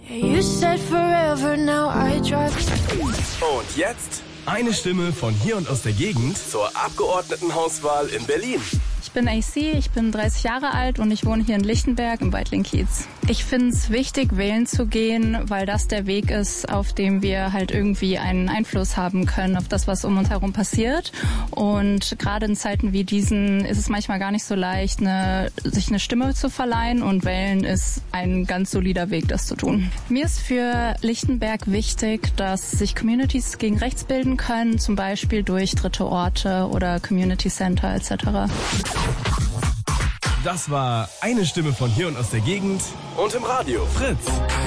You said forever, now I drive. Und jetzt eine Stimme von hier und aus der Gegend zur Abgeordnetenhauswahl in Berlin. Ich bin AC, ich bin 30 Jahre alt und ich wohne hier in Lichtenberg im Weitling-Kiez. Ich finde es wichtig, wählen zu gehen, weil das der Weg ist, auf dem wir halt irgendwie einen Einfluss haben können auf das, was um uns herum passiert. Und gerade in Zeiten wie diesen ist es manchmal gar nicht so leicht, sich eine Stimme zu verleihen, und wählen ist ein ganz solider Weg, das zu tun. Mir ist für Lichtenberg wichtig, dass sich Communities gegen rechts bilden können, zum Beispiel durch dritte Orte oder Community Center etc. Das war eine Stimme von hier und aus der Gegend und im Radio Fritz.